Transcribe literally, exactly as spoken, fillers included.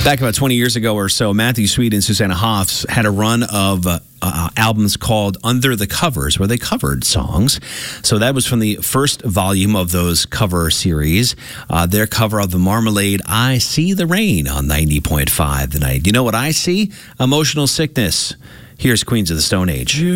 Back about twenty years ago or so, Matthew Sweet and Susanna Hoffs had a run of uh, uh, albums called Under the Covers, where they covered songs. So that was from the first volume of those cover series. Uh, their cover of the Marmalade, I See the Rain, on ninety point five The Night. You know what I see? Emotional sickness. Here's Queens of the Stone Age.